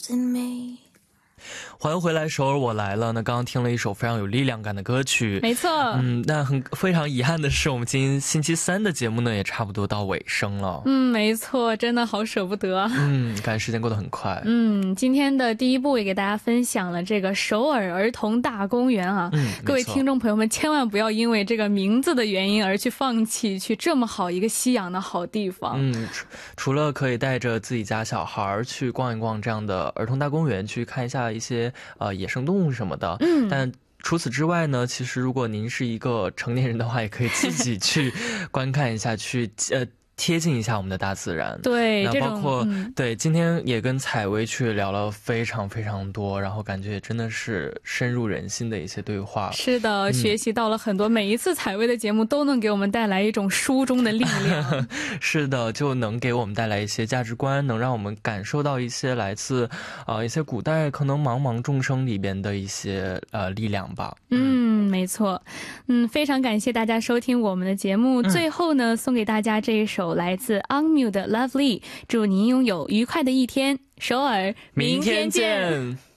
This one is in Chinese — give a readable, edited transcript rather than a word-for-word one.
in me。 欢迎回来，首尔我来了。那刚刚听了一首非常有力量感的歌曲， 没错。 那非常遗憾的是，我们今天星期三的节目呢，也差不多到尾声了。 没错，真的好舍不得。 感觉时间过得很快。 今天的第一部也给大家分享了这个首尔儿童大公园啊。各位听众朋友们，千万不要因为这个名字的原因而去放弃去这么好一个西洋的好地方。 除了可以带着自己家小孩去逛一逛这样的儿童大公园，去看一下一些野生动物什么的，但除此之外呢，其实如果您是一个成年人的话，也可以自己去观看一下，去贴近一下我们的大自然。 对， 那包括对，今天也跟采薇去聊了非常非常多，然后感觉也真的是深入人心的一些对话。 是的，学习到了很多，每一次采薇的节目都能给我们带来一种书中的力量。 是的，就能给我们带来一些价值观，能让我们感受到一些来自一些古代可能茫茫众生里边的一些力量吧。 没错。非常感谢大家收听我们的节目。最后呢，送给大家这一首来自 Angmu 的 Lovely， 祝您拥有愉快的一天。首尔，明天见。